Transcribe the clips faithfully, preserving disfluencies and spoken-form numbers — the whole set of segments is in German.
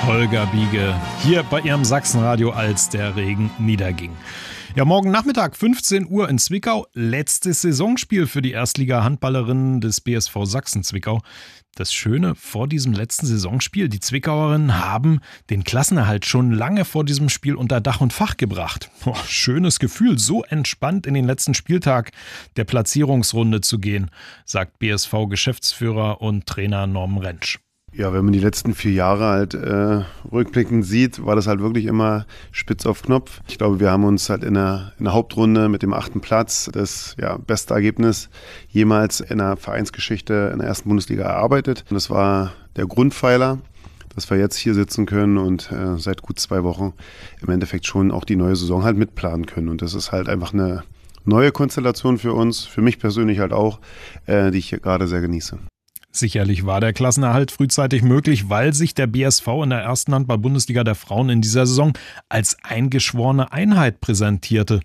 Holger Biege hier bei ihrem Sachsenradio, als der Regen niederging. Ja, morgen Nachmittag fünfzehn Uhr in Zwickau, letztes Saisonspiel für die Erstliga-Handballerinnen des B S V Sachsen-Zwickau. Das Schöne vor diesem letzten Saisonspiel, die Zwickauerinnen haben den Klassenerhalt schon lange vor diesem Spiel unter Dach und Fach gebracht. Boah, schönes Gefühl, so entspannt in den letzten Spieltag der Platzierungsrunde zu gehen, sagt B S V-Geschäftsführer und Trainer Norman Rentsch. Ja, wenn man die letzten vier Jahre halt äh, rückblickend sieht, war das halt wirklich immer spitz auf Knopf. Ich glaube, wir haben uns halt in der, in der Hauptrunde mit dem achten Platz das ja, beste Ergebnis jemals in der Vereinsgeschichte in der ersten Bundesliga erarbeitet. Und das war der Grundpfeiler, dass wir jetzt hier sitzen können und äh, seit gut zwei Wochen im Endeffekt schon auch die neue Saison halt mitplanen können. Und das ist halt einfach eine neue Konstellation für uns, für mich persönlich halt auch, äh, die ich hier gerade sehr genieße. Sicherlich war der Klassenerhalt frühzeitig möglich, weil sich der B S V in der ersten Handball-Bundesliga der Frauen in dieser Saison als eingeschworene Einheit präsentierte,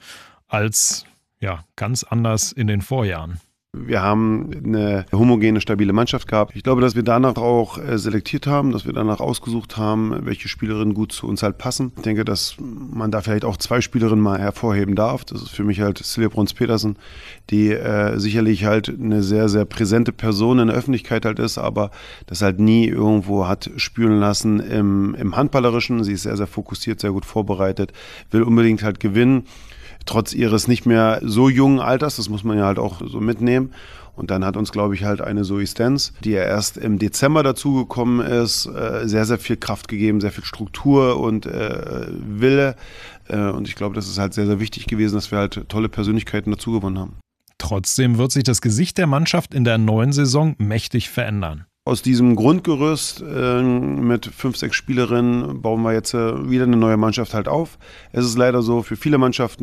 als ja ganz anders in den Vorjahren. Wir haben eine homogene, stabile Mannschaft gehabt. Ich glaube, dass wir danach auch selektiert haben, dass wir danach ausgesucht haben, welche Spielerinnen gut zu uns halt passen. Ich denke, dass man da vielleicht auch zwei Spielerinnen mal hervorheben darf. Das ist für mich halt Silja Bruns-Petersen, die äh, sicherlich halt eine sehr, sehr präsente Person in der Öffentlichkeit halt ist, aber das halt nie irgendwo hat spüren lassen im, im Handballerischen. Sie ist sehr, sehr fokussiert, sehr gut vorbereitet, will unbedingt halt gewinnen. Trotz ihres nicht mehr so jungen Alters, das muss man ja halt auch so mitnehmen. Und dann hat uns, glaube ich, halt eine Zoe Stenz, die ja erst im Dezember dazugekommen ist, sehr, sehr viel Kraft gegeben, sehr viel Struktur und äh, Wille. Und ich glaube, das ist halt sehr, sehr wichtig gewesen, dass wir halt tolle Persönlichkeiten dazugewonnen haben. Trotzdem wird sich das Gesicht der Mannschaft in der neuen Saison mächtig verändern. Aus diesem Grundgerüst äh, mit fünf, sechs Spielerinnen bauen wir jetzt äh, wieder eine neue Mannschaft halt auf. Es ist leider so, für viele Mannschaften